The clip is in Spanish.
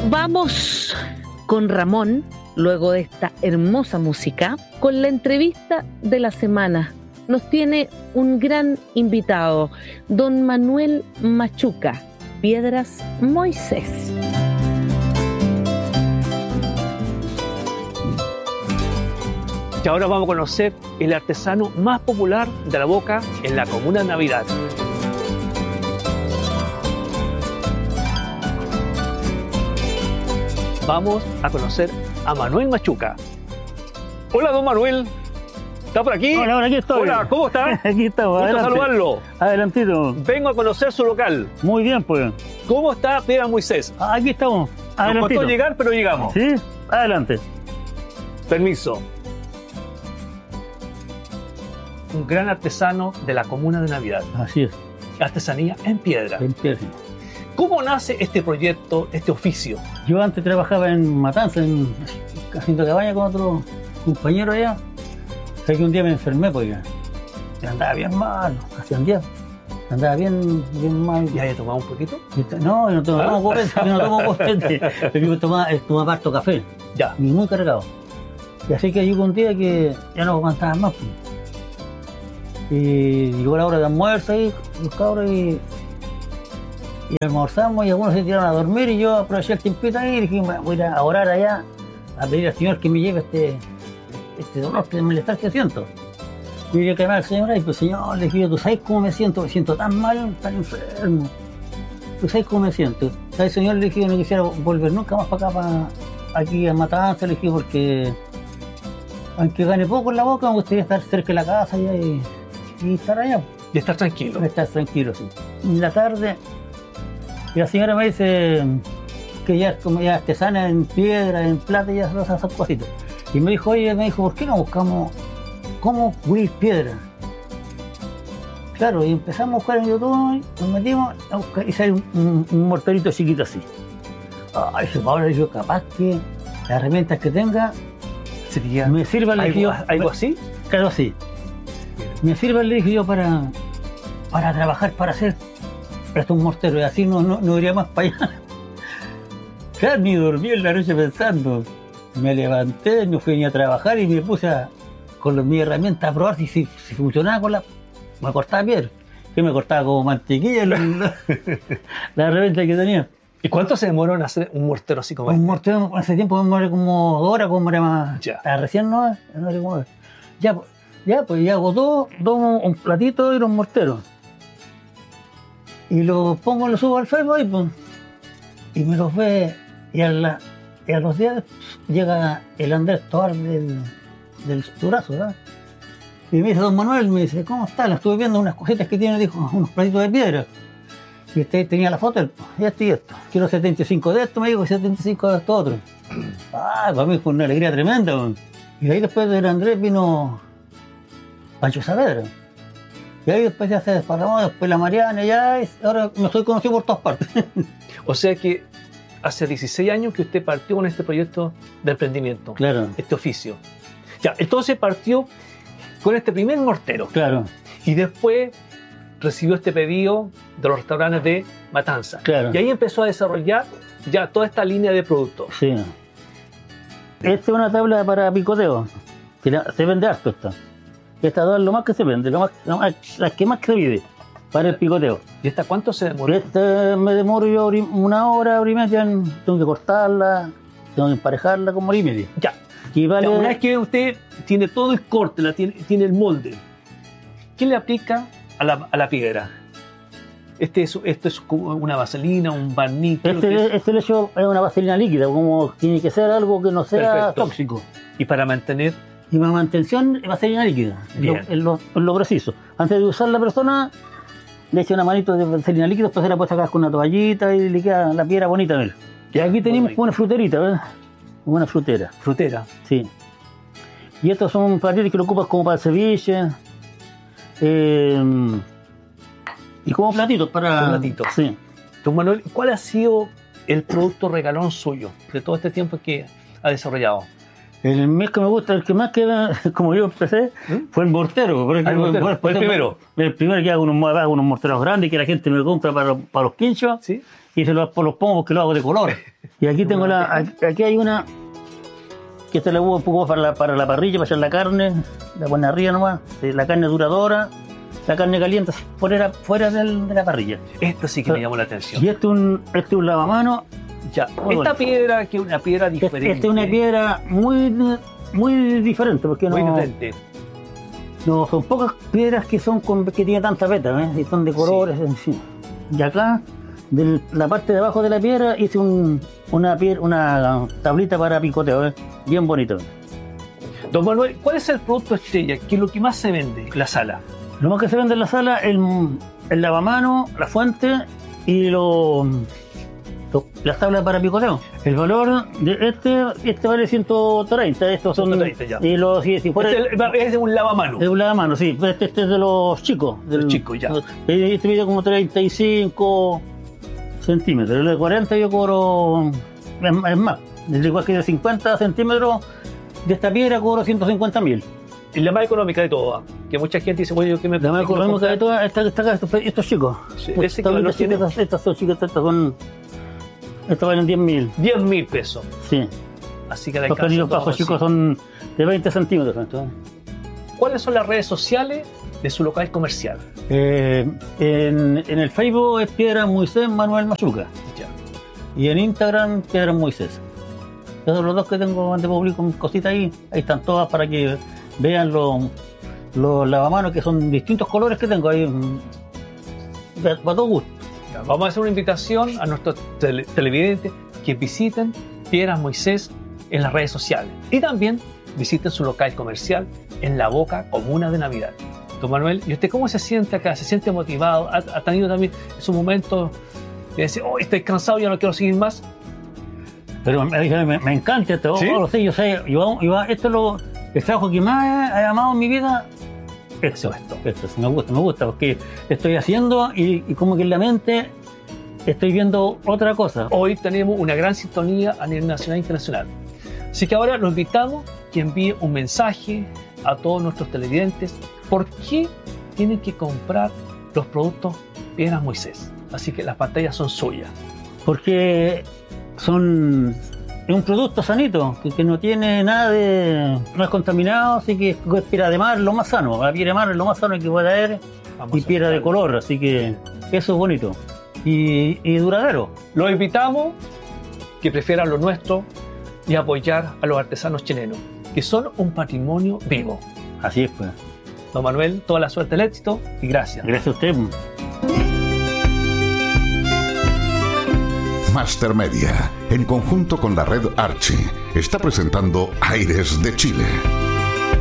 Vamos con Ramón, luego de esta hermosa música, con la entrevista de la semana. Nos tiene un gran invitado, don Manuel Machuca, Piedras Moisés. Y ahora vamos a conocer el artesano más popular de La Boca en la comuna de Navidad. Vamos a conocer a Manuel Machuca. Hola, don Manuel. ¿Está por aquí? Hola, aquí estoy. Hola, ¿cómo está? Aquí estamos. Gusto saludarlo. Adelantito. Vengo a conocer su local. Muy bien, pues. ¿Cómo está Piedras Moisés? Aquí estamos. Nos costó llegar, pero llegamos. Sí, adelante. Permiso. Un gran artesano de la comuna de Navidad. Así es. Artesanía en piedra. En piedra. ¿Cómo nace este proyecto, este oficio? Yo antes trabajaba en Matanza, haciendo cabaña con otro compañero allá. O sea que un día me enfermé, pues ya andaba bien mal, hacía un día. Andaba bien mal. ¿Ya haya tomado un poquito? No, yo no tomo copete, yo no tomo copete. Yo tomaba harto café. Ya. Y muy cargado. Y así que llegó un día que ya no aguantaba más, pues. Y llegó la hora de almuerzo ahí, los cabros, y almorzamos y algunos se tiraron a dormir y yo aproveché el tiempito ahí y dije, voy a ir a orar allá, a pedir al Señor que me lleve este dolor, este malestar que siento. Y yo llamé al Señor y pues Señor, le dije, ¿tú sabes cómo me siento? Me siento tan mal, tan enfermo. ¿Tú sabes cómo me siento? ¿Sabes, Señor? Le dije, yo no quisiera volver nunca más para acá, aquí a Matanza, le dije, porque aunque gane poco en La Boca, me gustaría estar cerca de la casa y estar allá. Y estar tranquilo. Estar tranquilo, sí. En la tarde, y la señora me dice que ya es como ya artesana en piedra, en plata, y ya esas cositas. Y me dijo, ¿por qué no buscamos cómo pulir piedra? Claro, y empezamos a buscar en YouTube, nos metimos a buscar y sale un morterito chiquito así. Ay, dije, ahora yo capaz que las herramientas que tenga me sirvan, ¿Algo así? Claro, así. Me sirve, le dije yo, para trabajar, para hacer un mortero, y así no iría más para allá. Claro, ni dormí en la noche pensando. Me levanté, me fui a trabajar y me puse con mi herramienta a probar si funcionaba con me cortaba piedra. Que me cortaba como mantequilla la herramienta que tenía. ¿Y cuánto se demoró en hacer un mortero así como un mortero hace tiempo me demoré como 2 horas, como era más. Ya. Recién no era como. Pues ya hago todo un platito y los morteros. Y los pongo, los subo al Facebook y me los ve. Y a los días llega el Andrés Tovar del Durazo, ¿verdad? Y me dice, don Manuel, me dice, ¿cómo está? La estuve viendo unas cositas que tiene, dijo, unos platitos de piedra. Y usted tenía la foto, y esto. Quiero 75 de esto, me dijo, y 75 de esto otro. Para mí fue una alegría tremenda, man. Y de ahí después del Andrés vino Pancho Saavedra. Y ahí después ya se desparramó, después la Mariana, y ahora me estoy conocido por todas partes. O sea que hace 16 años que usted partió con este proyecto de emprendimiento. Claro. Este oficio. Ya, entonces partió con este primer mortero. Claro. Y después recibió este pedido de los restaurantes de Matanza. Claro. Y ahí empezó a desarrollar ya toda esta línea de productos. Sí. Esta es una tabla para picoteo. Se vende harto esta. Estas dos es lo más que se vende, las que más se pide para el picoteo. ¿Y esta cuánto se demoró? Esta me demoro yo 1 hora, 1 hora y media. Tengo que cortarla, tengo que emparejarla como 1 hora y media. Ya. Y vale, ya, una vez que usted tiene todo el corte, tiene el molde, ¿qué le aplica a la piedra? Esto es una vaselina, un barniz. Este lecho es una vaselina líquida, como tiene que ser algo que no sea perfecto. Tóxico. Y para mantener. Y para mantención, vaselina líquida, en lo preciso. Antes de usar la persona, le echa una manito de vaselina líquida, después se la puede sacar con una toallita y le queda la piedra bonita. ¿Ver? Y aquí tenemos una fruterita, ¿ves? Una frutera. Frutera. Sí. Y estos son platitos que lo ocupas como para el ceviche. Y como platitos para. Platitos. Sí. Don Manuel, ¿cuál ha sido el producto regalón suyo de todo este tiempo que ha desarrollado? El mes que me gusta, el que más queda, como yo empecé, fue el mortero. Fue el primero. El primero que hago unos morteros grandes que la gente me compra para los pinchos. ¿Sí? Y se los pongo porque lo hago de color. Y aquí tengo aquí hay una que esta la hubo un poco para la parrilla, para echar la carne, la ponen arriba nomás, la carne duradora, la carne caliente fuera de la parrilla. Esta sí que me llamó la atención. Y este es un lavamanos. Ya, esta piedra que es una piedra diferente. Esta es una piedra muy diferente, porque muy diferente. No, son pocas piedras que tienen tanta peta, y son de colores. Sí. Y acá, de la parte de abajo de la piedra, hice una tablita para picoteo, bien bonito. Don Manuel, ¿cuál es el producto estrella? ¿Qué es lo que más se vende en la sala? Lo más que se vende en la sala es el lavamanos, la fuente y las tablas para picoteo. El valor de este vale 130, estos son 130 ya. Y si fuera, es de un lavamanos. Es un lavamanos, sí. Este es de los chicos. De los chicos, ya. Este mide como 35 centímetros. El de 40 yo cobro, es más, igual que de 50 centímetros de esta piedra cobro 150.000. Y la más económica de todas, que mucha gente dice, bueno, yo que me... La más económica de todas, estos chicos. Sí, ese que lo tiene. Estas son chicas, estas valen 10.000. 10.000 pesos. Sí. Así que los canillos bajos chicos son de 20 centímetros. ¿Cuáles son las redes sociales de su local comercial? En el Facebook es Piedra Moisés Manuel Machuca. Ya. Y en Instagram Piedra Moisés. Esos son los dos que tengo de publico cositas ahí. Ahí están todas para que vean los lavamanos, que son distintos colores que tengo ahí. Para todo gusto. Vamos a hacer una invitación a nuestros televidentes que visiten Piedras Moisés en las redes sociales y también visiten su local comercial en La Boca, comuna de Navidad. Don Manuel, ¿y usted cómo se siente acá? ¿Se siente motivado? ¿Ha tenido también esos momentos de decir, oh, estoy cansado, ya no quiero seguir más? Pero me encanta esto. ¿Sí? Yo sé, esto es el trabajo que más he amado en mi vida. Esto me gusta, porque estoy haciendo y como que en la mente estoy viendo otra cosa. Hoy tenemos una gran sintonía a nivel nacional e internacional. Así que ahora los invitamos que envíe un mensaje a todos nuestros televidentes. ¿Por qué tienen que comprar los productos Piedras Moisés? Así que las pantallas son suyas. Porque es un producto sanito, que no tiene nada no es contaminado, así que es piedra de mar, lo más sano. La piedra de mar es lo más sano que puede haber, y piedra de color, así que eso es bonito y duradero. Los invitamos que prefieran lo nuestro y apoyar a los artesanos chilenos, que son un patrimonio vivo. Así es, pues. Don Manuel, toda la suerte, el éxito y gracias. Gracias a usted. Master Media, en conjunto con la red Archi, está presentando Aires de Chile.